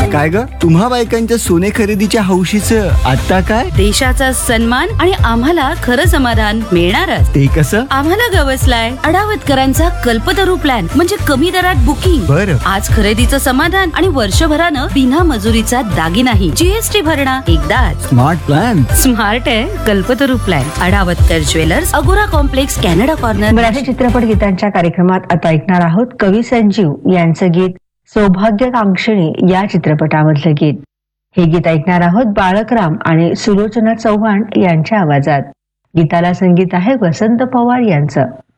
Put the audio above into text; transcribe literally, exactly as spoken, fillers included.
काय ग, तुम्हा बायकांच्या सोने खरेदीच्या हौशीचं आता काय? देशाचा सन्मान आणि आम्हाला खरं समाधान मिळणारच. ते कसं? आम्हाला गवसलाय अडावतकरांचा कल्पतरू प्लॅन, म्हणजे कमी दरात बुकिंग. बरं. आज खरेदीचं समाधान आणि वर्षभरानं बिना मजुरीचा दागिनाही. जीएसटी भरणा एकदाच. Smart plan. स्मार्ट आहे कल्पतरू प्लॅन. अडावतकर ज्वेलर्स, अगोरा कॉम्प्लेक्स, कॅनडा कॉर्नर. मराठी चित्रपट गीतांच्या कार्यक्रमात आता ऐकणार आहोत कवी संजीव यांचं गीत सौभाग्यकांक्षिणी या चित्रपटामधलं गीत. हे गीत ऐकणार आहोत बाळकराम आणि सुलोचना चव्हाण यांच्या आवाजात. गीताला संगीत आहे वसंत पवार यांचं.